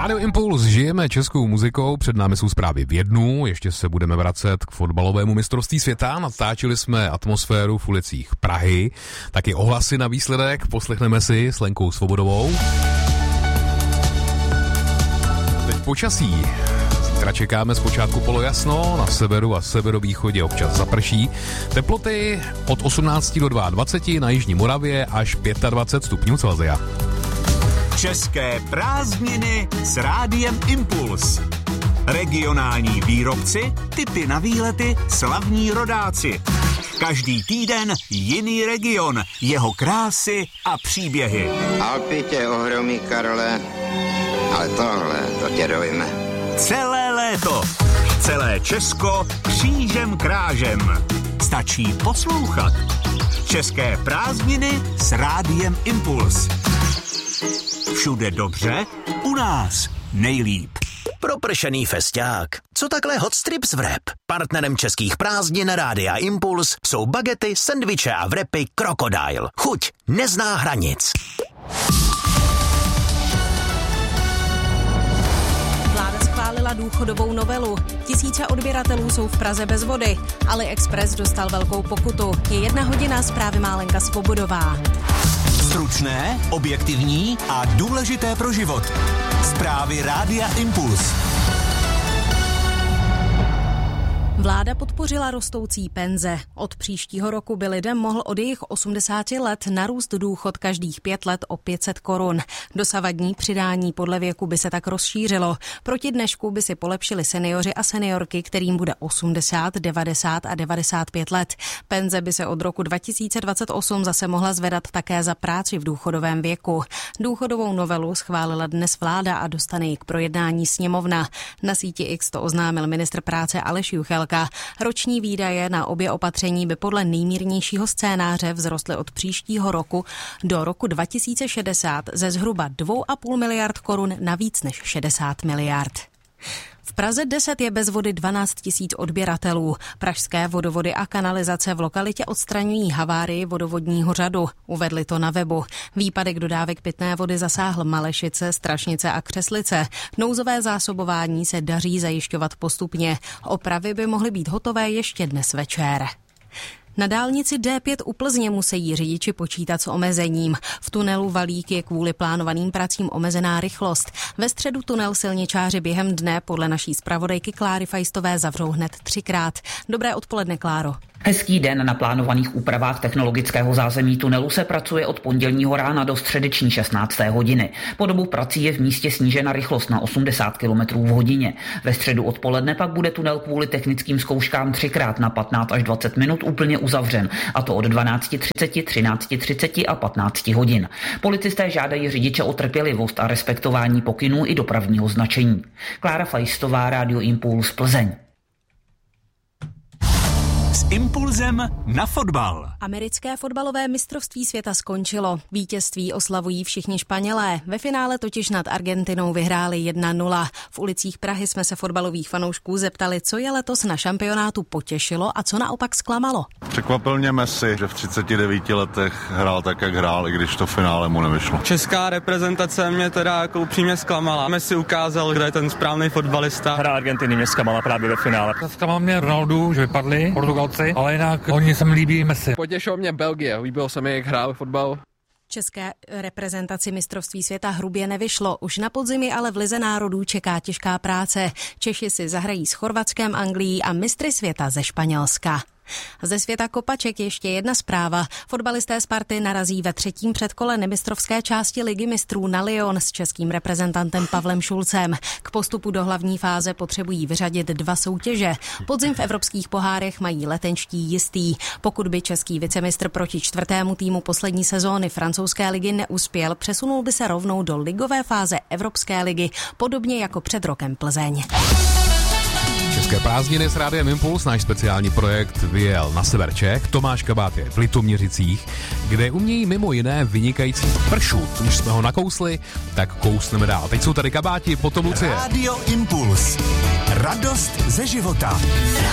Rádio Impuls, žijeme českou muzikou, před námi jsou zprávy v jednu, ještě se budeme vracet k fotbalovému mistrovství světa, natáčeli jsme atmosféru v ulicích Prahy, taky ohlasy na výsledek, poslechneme si s Lenkou Svobodovou. Teď počasí. Zítra čekáme zpočátku polojasno, na severu a severovýchodě občas zaprší. Teploty od 18 do 22, na jižní Moravě až 25 stupňů Celsia. České prázdniny s Rádiem Impuls. Regionální výrobci, tipy na výlety, slavní rodáci. Každý týden jiný region, jeho krásy a příběhy. Alpy tě ohromí, Karle, ale tohle, to tě dojme. Celé léto, celé Česko křížem krážem. Stačí poslouchat. České prázdniny s Rádiem Impuls. Všude dobře, u nás nejlíp. Propršený fesťák. Co takhle hot strips wrap? Partnerem českých prázdnin Rádia Impuls jsou bagety, sendviče a wrapy Crocodile. Chuť nezná hranic. Vláda schválila důchodovou novelu. Tisíce odběratelů jsou v Praze bez vody. AliExpress dostal velkou pokutu. Je 1 hodina, zprávy má Lenka Svobodová. Stručné, objektivní a důležité pro život. Zprávy Rádia Impuls. Vláda podpořila rostoucí penze. Od příštího roku by lidem mohl od jejich 80 let narůst důchod každých 5 let o 500 korun. Dosavadní přidání podle věku by se tak rozšířilo. Proti dnešku by si polepšili seniori a seniorky, kterým bude 80, 90 a 95 let. Penze by se od roku 2028 zase mohla zvedat také za práci v důchodovém věku. Důchodovou novelu schválila dnes vláda a dostane ji k projednání sněmovna. Na síti X to oznámil ministr práce Aleš Juchelka. Roční výdaje na obě opatření by podle nejmírnějšího scénáře vzrostly od příštího roku do roku 2060 ze zhruba 2,5 miliard korun na víc než 60 miliard. V Praze 10 je bez vody 12 000 odběratelů. Pražské vodovody a kanalizace v lokalitě odstraňují havárii vodovodního řadu. Uvedli to na webu. Výpadek dodávek pitné vody zasáhl Malešice, Strašnice a Křeslice. Nouzové zásobování se daří zajišťovat postupně. Opravy by mohly být hotové ještě dnes večer. Na dálnici D5 u Plzně musí řidiči počítat s omezením. V tunelu Valík je kvůli plánovaným pracím omezená rychlost. Ve středu tunel silničáři během dne podle naší zpravodajky Kláry Fajstové zavřou hned 3krát. Dobré odpoledne, Kláro. Hezký den. Na plánovaných úpravách technologického zázemí tunelu se pracuje od pondělního rána do středeční 16. hodiny. Po dobu prací je v místě snížena rychlost na 80 km v hodině. Ve středu odpoledne pak bude tunel kvůli technickým zkouškám 3krát na 15 až 20 minut úplně uzavřen, a to od 12:30, 13:30 a 15 hodin. Policisté žádají řidiče o trpělivost a respektování pokynů i dopravního značení. Klára Fajstová, Rádio Impuls, Plzeň. S Impulzem na fotbal. Americké fotbalové mistrovství světa skončilo. Vítězství oslavují všichni Španělé. Ve finále totiž nad Argentinou vyhráli 1-0. V ulicích Prahy jsme se fotbalových fanoušků zeptali, co je letos na šampionátu potěšilo a co naopak zklamalo. Překvapil mě Messi, že v 39 letech hrál tak, jak hrál, i když to finále mu nevyšlo. Česká reprezentace mě teda jako upřímně zklamala. Messi ukázal, kdo je ten správný fotbalista. Hra Argentiny mě zklamala právě ve finále. Zklamal mě Ronaldo, že vypadli Portugalci, ale jinak oni se mi líbí Messi. Potěšilo mě Belgie, líbilo se mi, jak hrál fotbal. České reprezentaci mistrovství světa hrubě nevyšlo. Už na podzim ale v Lize národů čeká těžká práce. Češi si zahrají s Chorvatskem, Anglií a mistry světa ze Španělska. Ze světa kopaček ještě jedna zpráva. Fotbalisté Sparty narazí ve 3. předkole nemistrovské části Ligy mistrů na Lyon s českým reprezentantem Pavlem Šulcem. K postupu do hlavní fáze potřebují vyřadit 2 soutěže. Podzim v evropských pohárech mají letenští jistý. Pokud by český vicemistr proti 4. týmu poslední sezóny francouzské ligy neuspěl, přesunul by se rovnou do ligové fáze Evropské ligy, podobně jako před rokem Plzeň. České prázdniny s Rádiem Impuls, náš speciální projekt vyjel na sever Čech. Tomáš Kabát je v Litoměřicích, kde umějí mimo jiné vynikající pršut. Už jsme ho nakousli, tak kousneme dál. Teď jsou tady Kabáti, potom Lucie. Rádio Impuls. Radost ze života.